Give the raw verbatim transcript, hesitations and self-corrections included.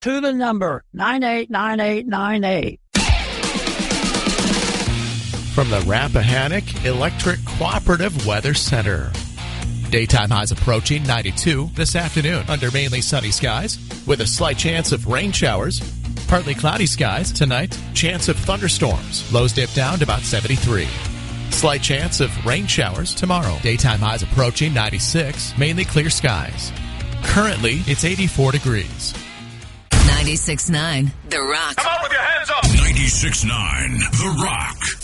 to the number nine eight nine eight nine eight. From the Rappahannock Electric Cooperative Weather Center. Daytime highs approaching ninety-two this afternoon under mainly sunny skies with a slight chance of rain showers. Partly cloudy skies tonight, chance of thunderstorms. Lows dip down to about seventy-three. Slight chance of rain showers tomorrow. Daytime highs approaching ninety-six, mainly clear skies. Currently, it's eighty-four degrees. ninety-six point nine The Rock. Come on with your hands up. ninety-six point nine The Rock.